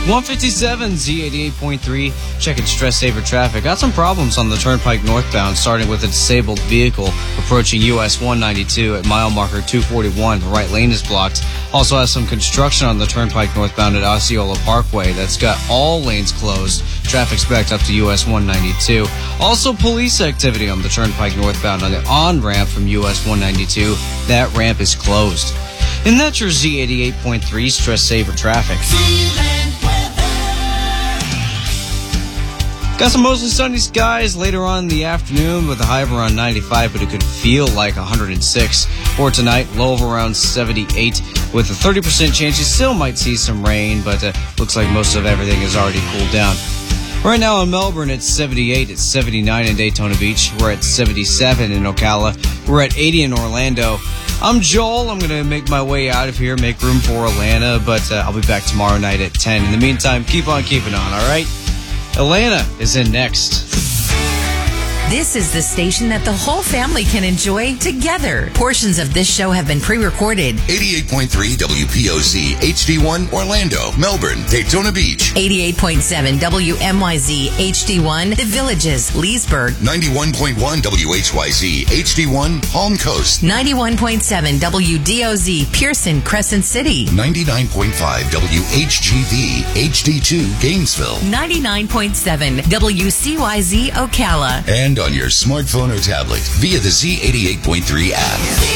157 Z88.3, checking stress saver traffic. Got some problems on the Turnpike northbound, starting with a disabled vehicle approaching US 192 at mile marker 241. The right lane is blocked. Also has some construction on the Turnpike northbound at Osceola Parkway. That's got all lanes closed. Traffic's backed up to US 192. Also police activity on the Turnpike northbound on the on-ramp from US 192. That ramp is closed. And that's your Z88.3 stress saver traffic. Got some mostly sunny skies later on in the afternoon with a high of around 95, but it could feel like 106. For tonight, low of around 78 with a 30% chance you still might see some rain, but looks like most of everything has already cooled down. Right now in Melbourne, it's 78. It's 79 in Daytona Beach. We're at 77 in Ocala. We're at 80 in Orlando. I'm Joel. I'm going to make my way out of here, make room for Atlanta, but I'll be back tomorrow night at 10. In the meantime, keep on keeping on, all right? Atlanta is in next. This is the station that the whole family can enjoy together. Portions of this show have been pre-recorded. 88.3 WPOZ HD1 Orlando, Melbourne, Daytona Beach. 88.7 WMYZ HD1 The Villages, Leesburg. 91.1 WHYZ HD1 Palm Coast. 91.7 WDOZ Pearson, Crescent City. 99.5 WHGV HD2 Gainesville. 99.7 WCYZ Ocala. And on your smartphone or tablet via the Z88.3 app.